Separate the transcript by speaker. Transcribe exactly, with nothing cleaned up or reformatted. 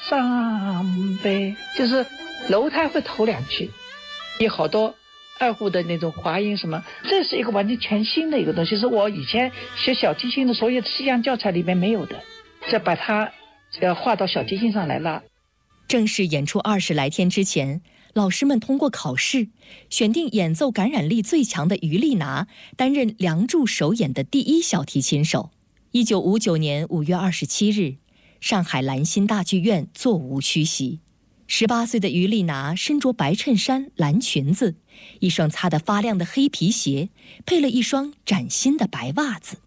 Speaker 1: 上呗，就是楼台会头两句，有好多二胡的那种滑音什么，这是一个完全全新的一个东西，是我以前学小提琴的所有西洋教材里面没有的，再把它要画到小提琴上来了。
Speaker 2: 正式演出二十来天之前，老师们通过考试选定演奏感染力最强的于丽娜担任《梁祝》首演的第一小提琴手。一九五九年五月二十七日，上海兰心大剧院座无虚席。十八岁的于丽娜身着白衬衫、蓝裙子，一双擦得发亮的黑皮鞋，配了一双崭新的白袜子。